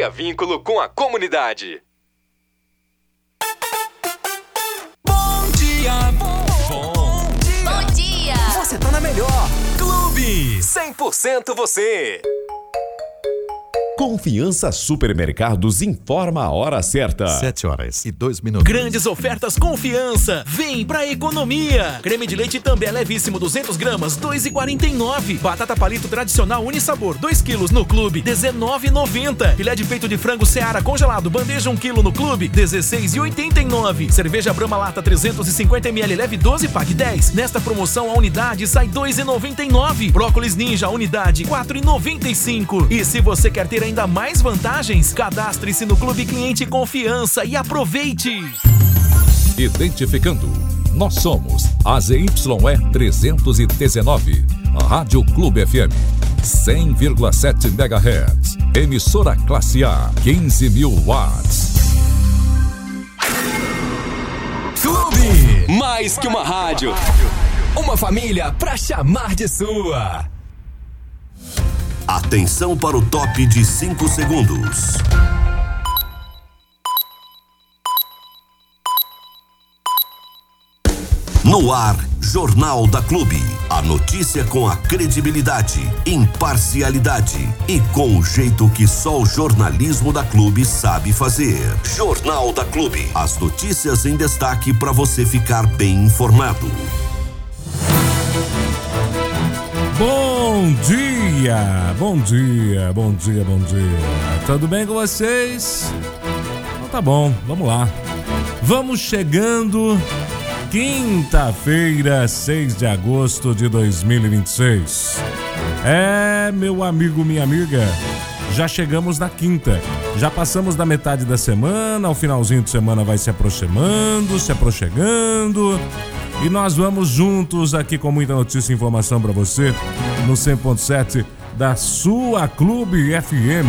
cria vínculo com a comunidade. Bom dia, bom dia. Bom dia. Você tá na melhor. Clube 100% você. Confiança Supermercados informa a hora certa. 7h02. Grandes ofertas Confiança. Vem pra economia. Creme de leite També levíssimo 200 gramas, 2,49. Batata palito tradicional Unisabor, 2 quilos no Clube, 19,90. Filé de peito de frango Seara congelado, bandeja 1 quilo no Clube, 16,89. Cerveja Brahma Lata 350 ml, leve 12, pague 10. Nesta promoção a unidade sai 2,99. Brócolis Ninja, a unidade 4,95. E se você quer ter ainda mais vantagens, cadastre-se no Clube Cliente Confiança e aproveite! Identificando, nós somos a ZYE 319, Rádio Clube FM, 100,7 MHz, emissora classe A, 15.000 watts. Clube, mais que uma rádio, uma família pra chamar de sua. Atenção para o top de 5 segundos. No ar, Jornal da Clube. A notícia com a credibilidade, imparcialidade e com o jeito que só o jornalismo da Clube sabe fazer. Jornal da Clube. As notícias em destaque para você ficar bem informado. Bom dia, bom dia, bom dia, bom dia. Tudo bem com vocês? Então tá bom, vamos lá. Vamos chegando, quinta-feira, 6 de agosto de 2026. Meu amigo, minha amiga, já chegamos na quinta. Já passamos da metade da semana, o finalzinho de semana vai se aproximando, se aproximando. E nós vamos juntos aqui com muita notícia e informação para você no 100.7 da sua Clube FM.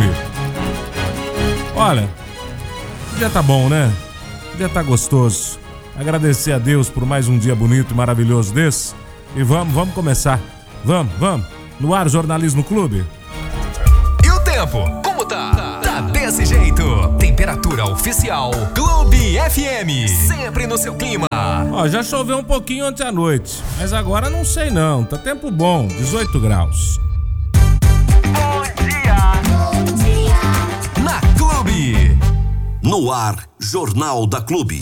Olha, o dia tá bom, né? O dia tá gostoso. Agradecer a Deus por mais um dia bonito e maravilhoso desse. E vamos começar. Vamos. No ar, Jornalismo Clube. E o tempo? Como tá? Tá desse jeito. Temperatura oficial Clube FM. Sempre no seu clima. Já choveu um pouquinho ontem à noite, mas agora não sei não. Tá tempo bom, 18 graus. Bom dia. Na Clube. No ar, Jornal da Clube.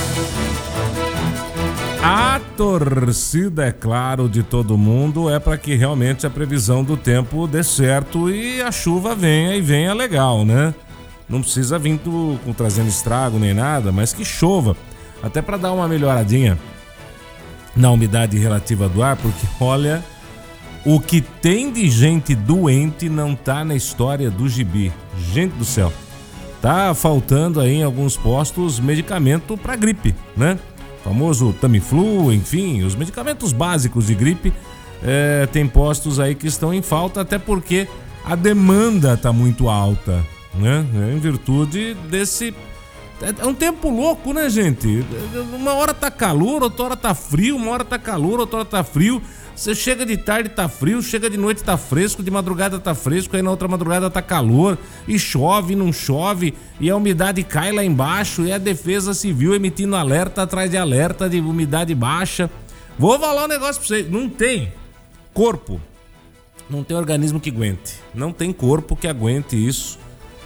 A torcida, é claro, de todo mundo é para que realmente a previsão do tempo dê certo e a chuva venha e venha legal, né? Não precisa vir trazendo estrago nem nada, mas que chova. Até para dar uma melhoradinha na umidade relativa do ar, porque olha, o que tem de gente doente não tá na história do gibi. Gente do céu, tá faltando aí em alguns postos medicamento para gripe, né? O famoso Tamiflu, enfim, os medicamentos básicos de gripe, tem postos aí que estão em falta, até porque a demanda tá muito alta, né? Em virtude desse... É um tempo louco, né, gente? Uma hora tá calor, outra hora tá frio, uma hora tá calor, outra hora tá frio. Você chega de tarde tá frio, chega de noite tá fresco, de madrugada tá fresco, aí na outra madrugada tá calor, e chove, não chove, e a umidade cai lá embaixo, e a Defesa Civil emitindo alerta atrás de alerta de umidade baixa. Vou falar um negócio pra vocês, não tem corpo, não tem organismo que aguente, não tem corpo que aguente isso.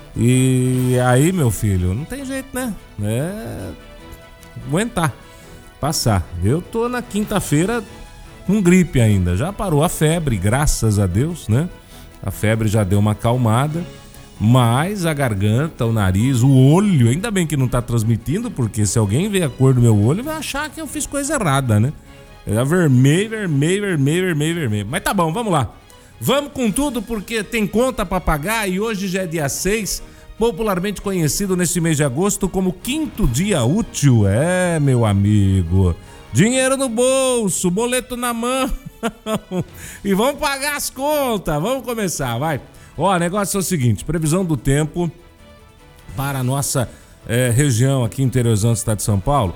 E aí, meu filho, não tem jeito, né? Aguentar, passar. Eu tô na quinta-feira com gripe ainda. Já parou a febre, graças a Deus, né? A febre já deu uma acalmada, mas a garganta, o nariz, o olho, ainda bem que não tá transmitindo, porque se alguém ver a cor do meu olho, vai achar que eu fiz coisa errada, né? É vermelho. Mas tá bom, vamos lá. Vamos com tudo, porque tem conta pra pagar e hoje já é dia 6, popularmente conhecido neste mês de agosto como quinto dia útil. Meu amigo, dinheiro no bolso, boleto na mão e vamos pagar as contas. Vamos começar, vai. O negócio é o seguinte, previsão do tempo para a nossa região aqui interiorzão do estado de São Paulo.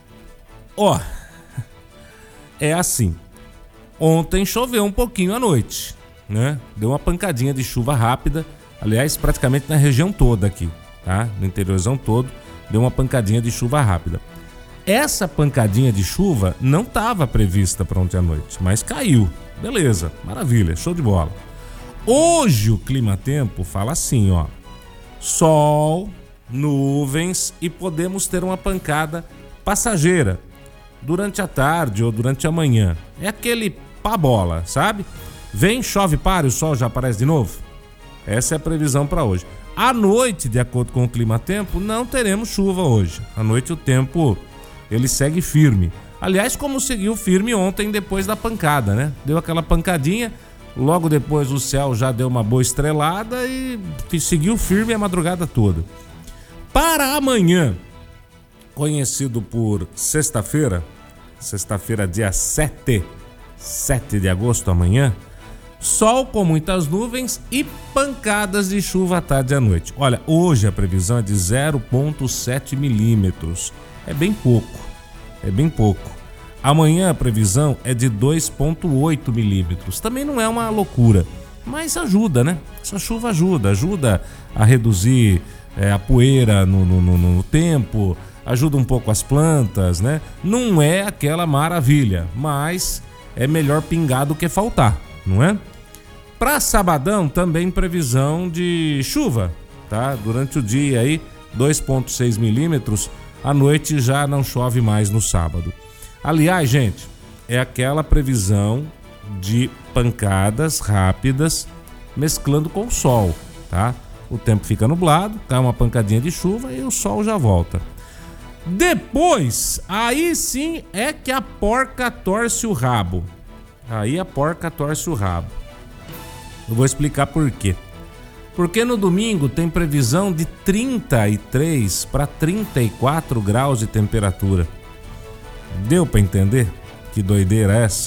É assim, ontem choveu um pouquinho à noite, né? Deu uma pancadinha de chuva rápida Aliás, praticamente na região toda aqui, tá? No interiorzão todo, deu uma pancadinha de chuva rápida. Essa pancadinha de chuva não estava prevista para ontem à noite, mas caiu. Beleza, maravilha, show de bola. Hoje o clima-tempo fala assim, ó. Sol, nuvens e podemos ter uma pancada passageira durante a tarde ou durante a manhã. É aquele pá-bola, sabe? Vem, chove, para e o sol já aparece de novo. Essa é a previsão para hoje. À noite, de acordo com o clima-tempo, não teremos chuva hoje. À noite o tempo ele segue firme. Aliás, como seguiu firme ontem depois da pancada, né? Deu aquela pancadinha, logo depois o céu já deu uma boa estrelada e seguiu firme a madrugada toda. Para amanhã, conhecido por sexta-feira dia 7 de agosto, amanhã, sol com muitas nuvens e pancadas de chuva à tarde e à noite. Olha, hoje a previsão é de 0,7 milímetros. É bem pouco. Amanhã a previsão é de 2,8 milímetros. Também não é uma loucura, mas ajuda, né? Essa chuva ajuda a reduzir a poeira no tempo, ajuda um pouco as plantas, né? Não é aquela maravilha, mas é melhor pingar do que faltar, não é? Para sabadão também previsão de chuva, tá? Durante o dia aí, 2,6 milímetros. À noite já não chove mais no sábado. Aliás, gente, é aquela previsão de pancadas rápidas mesclando com o sol, tá? O tempo fica nublado, cai uma pancadinha de chuva e o sol já volta. Depois, aí sim é que a porca torce o rabo. Aí a porca torce o rabo. Eu vou explicar por quê. Porque no domingo tem previsão de 33 para 34 graus de temperatura. Deu para entender que doideira é essa?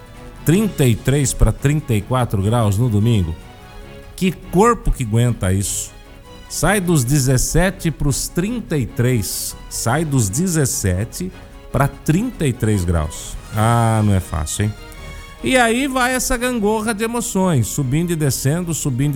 33 para 34 graus no domingo? Que corpo que aguenta isso? Sai dos 17 para os 33. Sai dos 17 para 33 graus. Ah, não é fácil, hein? E aí vai essa gangorra de emoções, subindo e descendo,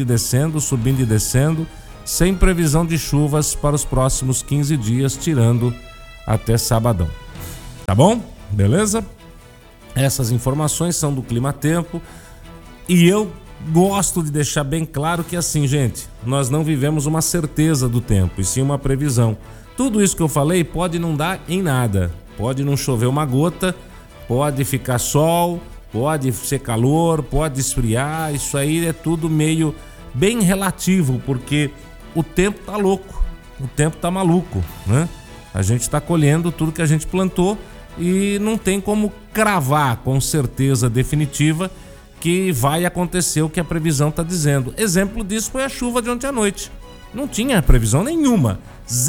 sem previsão de chuvas para os próximos 15 dias, tirando até sabadão. Tá bom? Beleza? Essas informações são do Clima-Tempo e eu gosto de deixar bem claro que assim, gente, nós não vivemos uma certeza do tempo, e sim uma previsão. Tudo isso que eu falei pode não dar em nada, pode não chover uma gota, pode ficar sol, pode ser calor, pode esfriar, isso aí é tudo meio bem relativo, porque o tempo tá louco, o tempo tá maluco, né? A gente tá colhendo tudo que a gente plantou e não tem como cravar com certeza definitiva que vai acontecer o que a previsão tá dizendo. Exemplo disso foi a chuva de ontem à noite. Não tinha previsão nenhuma,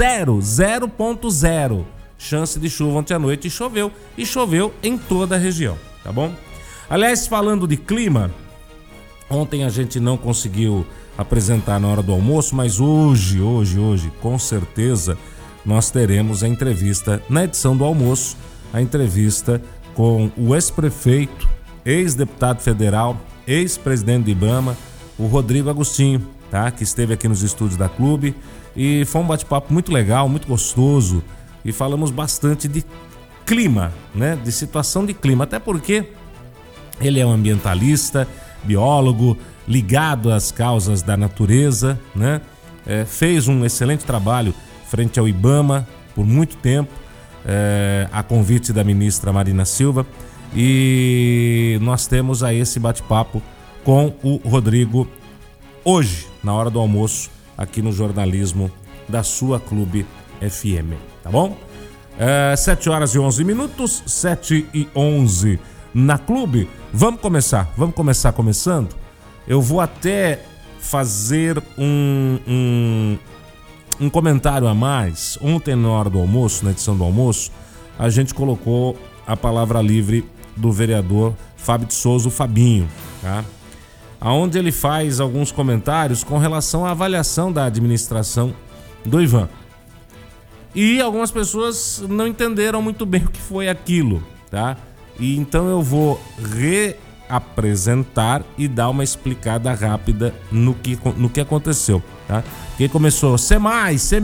0,0 chance de chuva ontem à noite e choveu em toda a região, tá bom? Aliás, falando de clima, ontem a gente não conseguiu apresentar na hora do almoço, mas hoje, com certeza, nós teremos a entrevista na edição do almoço, a entrevista com o ex-prefeito, ex-deputado federal, ex-presidente do IBAMA, o Rodrigo Agostinho, tá? Que esteve aqui nos estúdios da Clube e foi um bate-papo muito legal, muito gostoso e falamos bastante de clima, né? De situação de clima, até porque ele é um ambientalista, biólogo, ligado às causas da natureza, né? Fez um excelente trabalho frente ao IBAMA por muito tempo, a convite da ministra Marina Silva, e nós temos aí esse bate-papo com o Rodrigo hoje, na hora do almoço, aqui no jornalismo da sua Clube FM, tá bom? 7 horas e 11 minutos, 7 e 11 na Clube. Vamos começar começando. Eu vou até fazer um comentário a mais. Ontem, na hora do almoço, na edição do almoço, a gente colocou a palavra livre do vereador Fábio de Souza, o Fabinho, tá? Onde ele faz alguns comentários com relação à avaliação da administração do Ivan. E algumas pessoas não entenderam muito bem o que foi aquilo, tá? E então eu vou apresentar e dar uma explicada rápida no que aconteceu, tá? Porque começou C+, C-,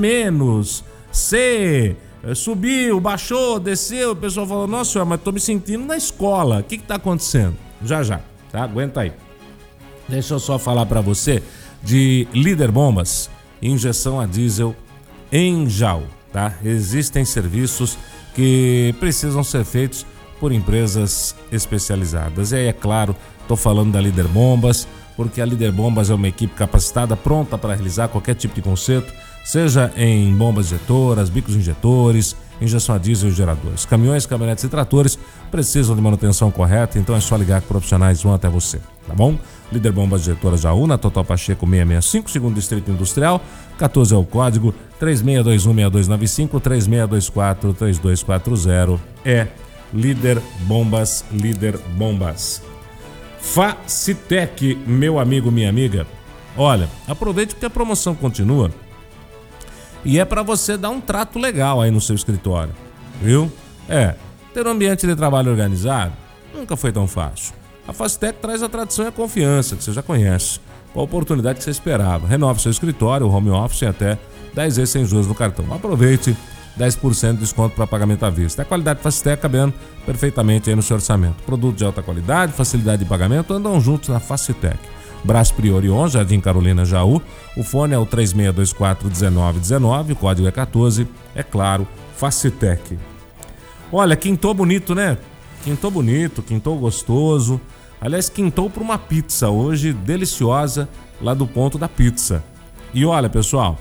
C, subiu, baixou, desceu, o pessoal falou, nossa senhora, mas tô me sentindo na escola, o que tá acontecendo? Já, tá? Aguenta aí. Deixa eu só falar para você de Líder Bombas, injeção a diesel em Jaú, tá? Existem serviços que precisam ser feitos por empresas especializadas. E aí, é claro, estou falando da Líder Bombas, porque a Líder Bombas é uma equipe capacitada, pronta para realizar qualquer tipo de conserto, seja em bombas injetoras, bicos injetores, injeção a diesel e geradores. Caminhões, caminhonetes e tratores precisam de manutenção correta, então é só ligar que profissionais vão até você, tá bom? Líder Bombas Injetoras Jaú, na Total Pacheco 665, segundo Distrito Industrial, 14 é o código, 36216295, 36243240, é Líder Bombas, Líder Bombas. Facitec, meu amigo, minha amiga, olha, aproveite porque a promoção continua e é para você dar um trato legal aí no seu escritório, viu? Ter um ambiente de trabalho organizado nunca foi tão fácil. A Facitec traz a tradição e a confiança que você já conhece, com a oportunidade que você esperava. Renove seu escritório, o home office em até 10 vezes sem juros no cartão. Aproveite 10% de desconto para pagamento à vista. A qualidade Facitec cabendo perfeitamente aí no seu orçamento. Produto de alta qualidade, facilidade de pagamento andam juntos na Facitec. Brás Priori 11, Jardim Carolina, Jaú. O fone é o 3624-1919, o código é 14. É claro, Facitec. Olha, quintou bonito, né? Quintou bonito, quintou gostoso. Aliás, quintou para uma pizza hoje deliciosa lá do Ponto da Pizza. E olha, pessoal,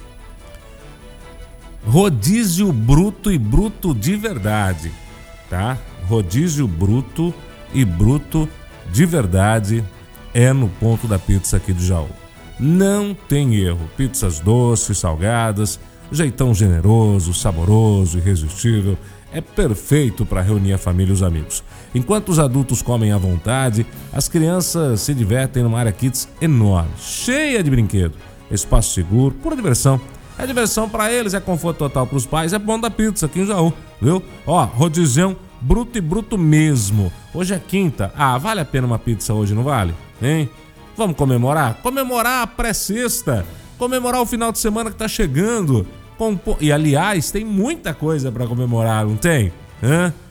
rodízio bruto e bruto de verdade, tá? Rodízio bruto e bruto de verdade é no Ponto da Pizza aqui de Jaú. Não tem erro. Pizzas doces, salgadas, jeitão generoso, saboroso, irresistível. É perfeito para reunir a família e os amigos. Enquanto os adultos comem à vontade, as crianças se divertem numa área kids enorme, cheia de brinquedo, espaço seguro, pura diversão. É diversão para eles, é conforto total para os pais, é Ponto da Pizza aqui em Jaú, viu? Ó, rodizão bruto e bruto mesmo. Hoje é quinta. Vale a pena uma pizza hoje, não vale? Hein? Vamos comemorar? Comemorar a pré-sexta, comemorar o final de semana que tá chegando. E aliás, tem muita coisa para comemorar, não tem?